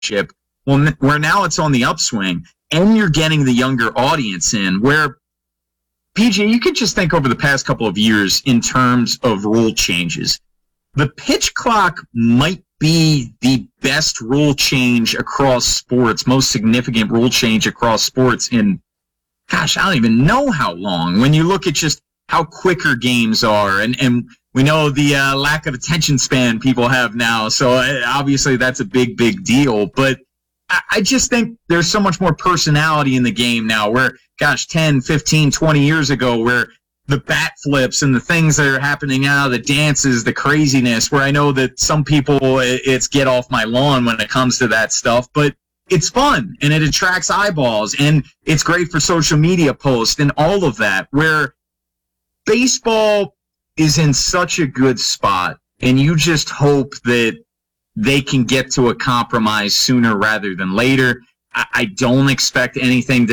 where now it's on the upswing, and you're getting the younger audience in, where PJ, you could just think over the past couple of years in terms of rule changes. The pitch clock might be the best rule change across sports, most significant rule change across sports in, gosh, I don't even know how long. When you look at just how quicker games are, and we know the lack of attention span people have now, so obviously that's a big, big deal. But I just think there's so much more personality in the game now, where, gosh, 10, 15, 20 years ago, where the bat flips and the things that are happening now, the dances, the craziness, where I know that some people, it's get off my lawn when it comes to that stuff, but it's fun and it attracts eyeballs and it's great for social media posts and all of that, where baseball is in such a good spot, and you just hope that they can get to a compromise sooner rather than later. I don't expect anything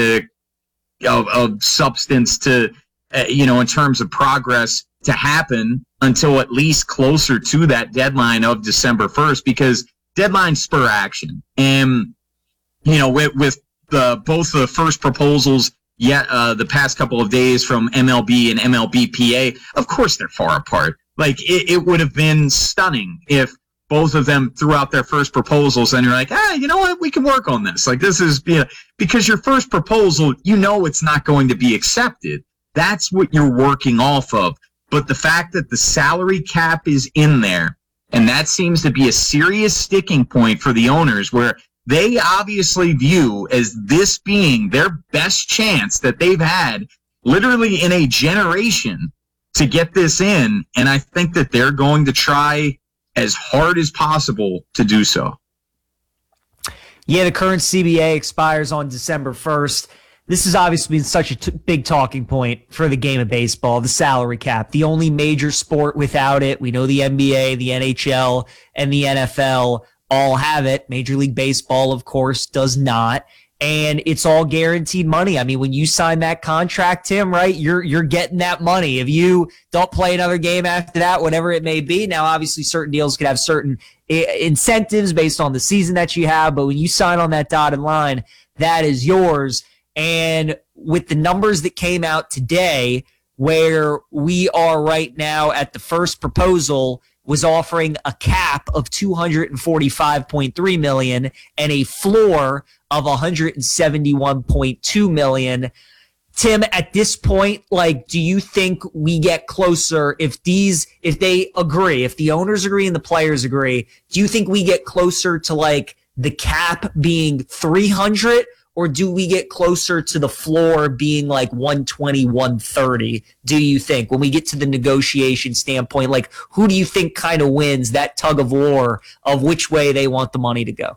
of substance to, in terms of progress to happen until at least closer to that deadline of December 1st, because deadlines spur action. And, with both the first proposals the past couple of days from MLB and MLBPA, of course they're far apart. Like, it would have been stunning if both of them threw out their first proposals and you're like, you know what, we can work on this. Like, this is, because your first proposal, it's not going to be accepted. That's what you're working off of. But the fact that the salary cap is in there, and that seems to be a serious sticking point for the owners, where they obviously view as this being their best chance that they've had literally in a generation to get this in. And I think that they're going to try as hard as possible to do so. Yeah, the current CBA expires on December 1st. This has obviously been such a big talking point for the game of baseball, the salary cap, the only major sport without it. We know the NBA, the NHL, and the NFL all have it. Major League Baseball, of course, does not. And it's all guaranteed money. I mean, when you sign that contract, Tim, right, you're getting that money. If you don't play another game after that, whatever it may be. Now, obviously, certain deals could have certain incentives based on the season that you have. But when you sign on that dotted line, that is yours. And with the numbers that came out today, where we are right now at the first proposal was offering a cap of $245.3 million and a floor of $171.2 million. Tim, at this point, do you think we get closer if they agree, if the owners agree and the players agree, do you think we get closer to the cap being 300? Or do we get closer to the floor being 120, 130, do you think, when we get to the negotiation standpoint? Who do you think kind of wins that tug of war of which way they want the money to go?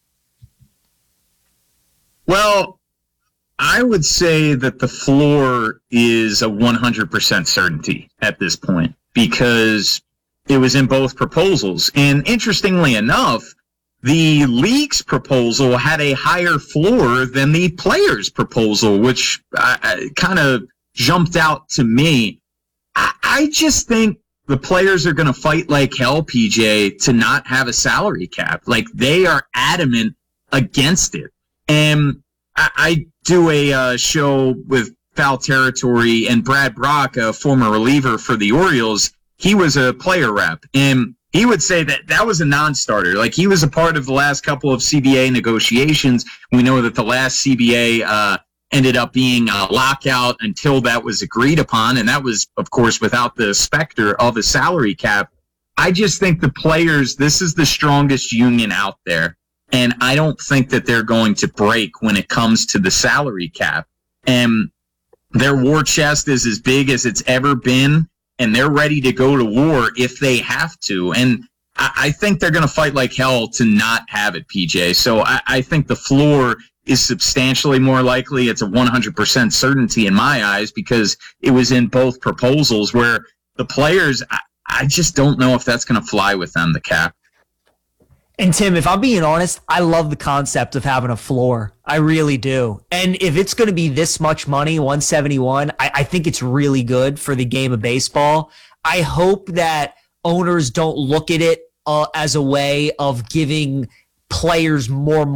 Well, I would say that the floor is a 100% certainty at this point, because it was in both proposals. And interestingly enough, the league's proposal had a higher floor than the players' proposal, which kind of jumped out to me. I just think the players are going to fight like hell, PJ, to not have a salary cap. They are adamant against it. And I do a show with Foul Territory, and Brad Brock, a former reliever for the Orioles, he was a player rep. And he would say that was a non-starter. He was a part of the last couple of CBA negotiations. We know that the last CBA ended up being a lockout until that was agreed upon, and that was, of course, without the specter of a salary cap. I just think the players, this is the strongest union out there, and I don't think that they're going to break when it comes to the salary cap. And their war chest is as big as it's ever been, and they're ready to go to war if they have to. And I think they're going to fight like hell to not have it, PJ. So I think the floor is substantially more likely. It's a 100% certainty in my eyes, because it was in both proposals, where the players, I just don't know if that's going to fly with them, the cap. And Tim, if I'm being honest, I love the concept of having a floor. I really do. And if it's going to be this much money, 171, I think it's really good for the game of baseball. I hope that owners don't look at it as a way of giving players more